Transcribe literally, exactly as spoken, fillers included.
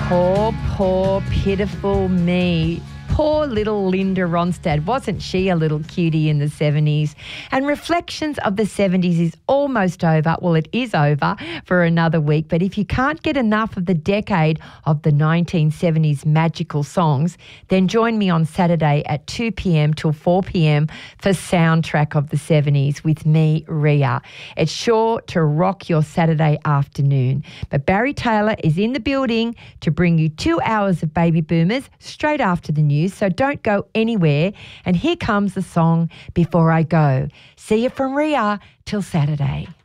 Poor, poor, pitiful me. Poor little Linda Ronstadt. Wasn't she a little cutie in the seventies? And Reflections of the seventies is almost over. Well, it is over for another week. But if you can't get enough of the decade of the nineteen seventies magical songs, then join me on Saturday at two p.m. till four p.m. for Soundtrack of the seventies with me, Ria. It's sure to rock your Saturday afternoon. But Barry Taylor is in the building to bring you two hours of Baby Boomers straight after the news. So don't go anywhere. And here comes the song Before I Go. See you from Ria till Saturday.